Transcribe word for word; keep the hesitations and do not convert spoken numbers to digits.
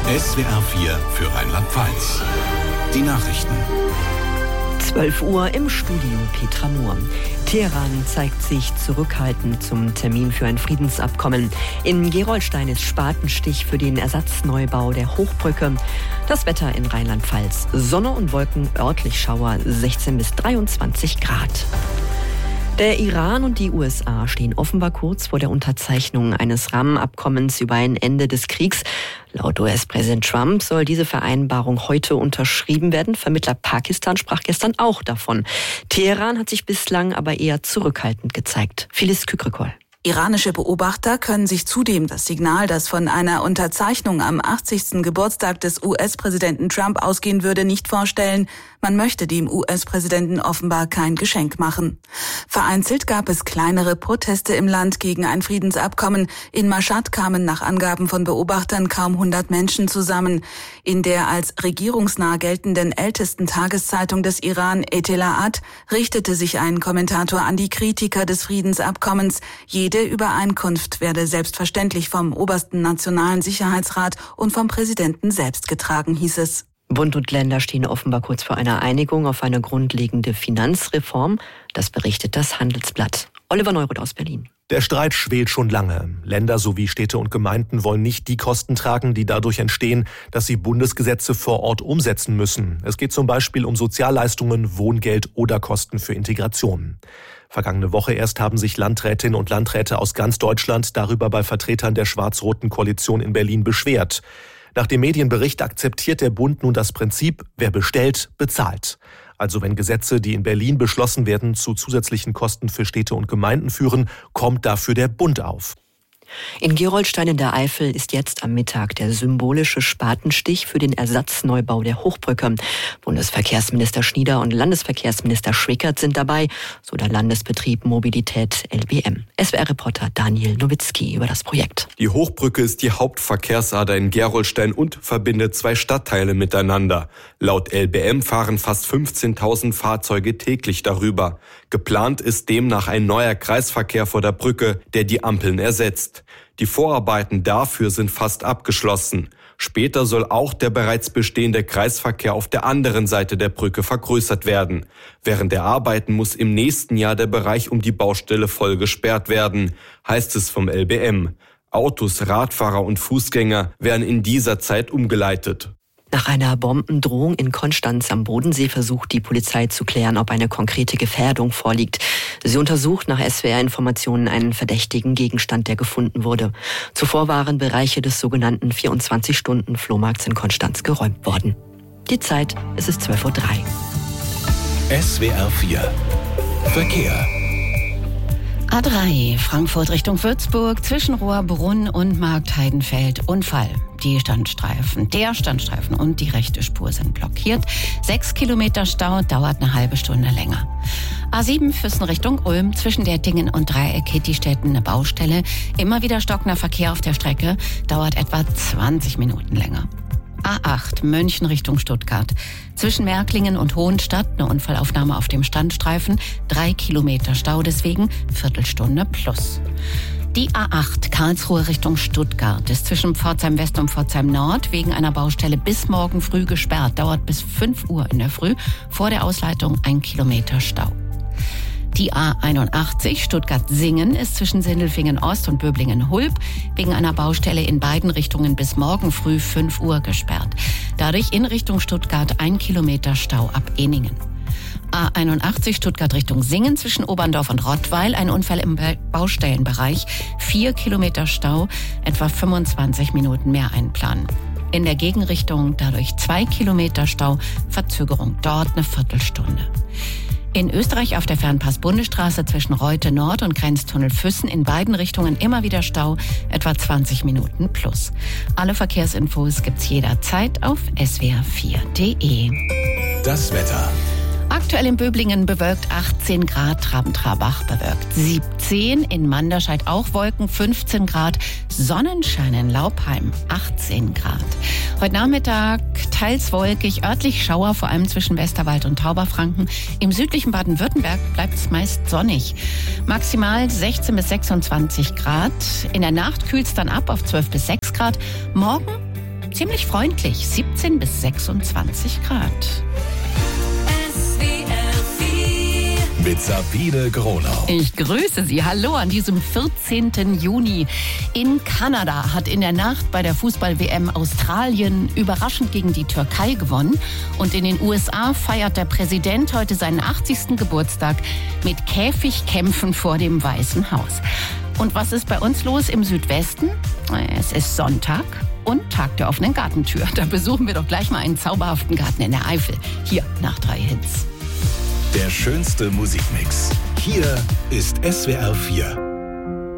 S W R vier für Rheinland-Pfalz. Die Nachrichten. zwölf Uhr im Studio Petra Mohr. Teheran zeigt sich zurückhaltend zum Termin für ein Friedensabkommen. In Gerolstein ist Spatenstich für den Ersatzneubau der Hochbrücke. Das Wetter in Rheinland-Pfalz. Sonne und Wolken, örtlich Schauer, sechzehn bis dreiundzwanzig Grad. Der Iran und die U S A stehen offenbar kurz vor der Unterzeichnung eines Rahmenabkommens über ein Ende des Kriegs. Laut U S-Präsident Trump soll diese Vereinbarung heute unterschrieben werden. Vermittler Pakistan sprach gestern auch davon. Teheran hat sich bislang aber eher zurückhaltend gezeigt. Phyllis Kükrikol. Iranische Beobachter können sich zudem das Signal, das von einer Unterzeichnung am achtzigsten Geburtstag des U S-Präsidenten Trump ausgehen würde, nicht vorstellen. Man möchte dem U S-Präsidenten offenbar kein Geschenk machen. Vereinzelt gab es kleinere Proteste im Land gegen ein Friedensabkommen. In Mashhad kamen nach Angaben von Beobachtern kaum hundert Menschen zusammen. In der als regierungsnah geltenden ältesten Tageszeitung des Iran, Etela'at, richtete sich ein Kommentator an die Kritiker des Friedensabkommens. Jede Übereinkunft werde selbstverständlich vom obersten Nationalen Sicherheitsrat und vom Präsidenten selbst getragen, hieß es. Bund und Länder stehen offenbar kurz vor einer Einigung auf eine grundlegende Finanzreform. Das berichtet das Handelsblatt. Oliver Neuroth aus Berlin. Der Streit schwelt schon lange. Länder sowie Städte und Gemeinden wollen nicht die Kosten tragen, die dadurch entstehen, dass sie Bundesgesetze vor Ort umsetzen müssen. Es geht zum Beispiel um Sozialleistungen, Wohngeld oder Kosten für Integration. Vergangene Woche erst haben sich Landrätinnen und Landräte aus ganz Deutschland darüber bei Vertretern der schwarz-roten Koalition in Berlin beschwert. Nach dem Medienbericht akzeptiert der Bund nun das Prinzip, wer bestellt, bezahlt. Also wenn Gesetze, die in Berlin beschlossen werden, zu zusätzlichen Kosten für Städte und Gemeinden führen, kommt dafür der Bund auf. In Gerolstein in der Eifel ist jetzt am Mittag der symbolische Spatenstich für den Ersatzneubau der Hochbrücke. Bundesverkehrsminister Schnieder und Landesverkehrsminister Schwickert sind dabei, so der Landesbetrieb Mobilität L B M. S W R-Reporter Daniel Nowitzki über das Projekt. Die Hochbrücke ist die Hauptverkehrsader in Gerolstein und verbindet zwei Stadtteile miteinander. Laut L B M fahren fast fünfzehntausend Fahrzeuge täglich darüber. Geplant ist demnach ein neuer Kreisverkehr vor der Brücke, der die Ampeln ersetzt. Die Vorarbeiten dafür sind fast abgeschlossen. Später soll auch der bereits bestehende Kreisverkehr auf der anderen Seite der Brücke vergrößert werden. Während der Arbeiten muss im nächsten Jahr der Bereich um die Baustelle voll gesperrt werden, heißt es vom L B M. Autos, Radfahrer und Fußgänger werden in dieser Zeit umgeleitet. Nach einer Bombendrohung in Konstanz am Bodensee versucht die Polizei zu klären, ob eine konkrete Gefährdung vorliegt. Sie untersucht nach S W R-Informationen einen verdächtigen Gegenstand, der gefunden wurde. Zuvor waren Bereiche des sogenannten vierundzwanzig-Stunden-Flohmarkts in Konstanz geräumt worden. Die Zeit, es ist zwölf Uhr drei. S W R vier Verkehr. A drei, Frankfurt Richtung Würzburg, zwischen Rohrbrunn und Marktheidenfeld, Unfall. Die Standstreifen, der Standstreifen und die rechte Spur sind blockiert. Sechs Kilometer Stau, dauert eine halbe Stunde länger. A sieben, Füssen Richtung Ulm, zwischen Dettingen und Dreieck-Kittistetten eine Baustelle. Immer wieder stockender Verkehr auf der Strecke, dauert etwa zwanzig Minuten länger. A acht, München Richtung Stuttgart. Zwischen Märklingen und Hohenstadt eine Unfallaufnahme auf dem Standstreifen. Drei Kilometer Stau deswegen, Viertelstunde plus. Die A acht, Karlsruhe Richtung Stuttgart, ist zwischen Pforzheim West und Pforzheim Nord wegen einer Baustelle bis morgen früh gesperrt. Dauert bis fünf Uhr in der Früh. Vor der Ausleitung ein Kilometer Stau. Die A einundachtzig Stuttgart-Singen ist zwischen Sindelfingen-Ost und Böblingen-Hulb wegen einer Baustelle in beiden Richtungen bis morgen früh fünf Uhr gesperrt. Dadurch in Richtung Stuttgart ein Kilometer Stau ab Eningen. A einundachtzig Stuttgart Richtung Singen zwischen Oberndorf und Rottweil, ein Unfall im Baustellenbereich, vier Kilometer Stau, etwa fünfundzwanzig Minuten mehr einplanen. In der Gegenrichtung dadurch zwei Kilometer Stau, Verzögerung dort eine Viertelstunde. In Österreich auf der Fernpass-Bundesstraße zwischen Reute Nord und Grenztunnel Füssen in beiden Richtungen immer wieder Stau, etwa zwanzig Minuten plus. Alle Verkehrsinfos gibt's jederzeit auf S W R vier Punkt de. Das Wetter. Aktuell in Böblingen bewölkt achtzehn Grad, Traben-Trarbach bewölkt siebzehn, in Manderscheid auch Wolken fünfzehn Grad, Sonnenschein in Laupheim achtzehn Grad. Heute Nachmittag teils wolkig, örtlich Schauer, vor allem zwischen Westerwald und Tauberfranken. Im südlichen Baden-Württemberg bleibt es meist sonnig. Maximal sechzehn bis sechsundzwanzig Grad. In der Nacht kühlt es dann ab auf zwölf bis sechs Grad. Morgen ziemlich freundlich, siebzehn bis sechsundzwanzig Grad. Mit Sabine Gronau. Ich grüße Sie. Hallo an diesem vierzehnten Juni. In Kanada hat in der Nacht bei der Fußball-W M Australien überraschend gegen die Türkei gewonnen. Und in den U S A feiert der Präsident heute seinen achtzigsten Geburtstag mit Käfigkämpfen vor dem Weißen Haus. Und was ist bei uns los im Südwesten? Es ist Sonntag und Tag der offenen Gartentür. Da besuchen wir doch gleich mal einen zauberhaften Garten in der Eifel. Hier nach drei Hits. Der schönste Musikmix. Hier ist S W R vier.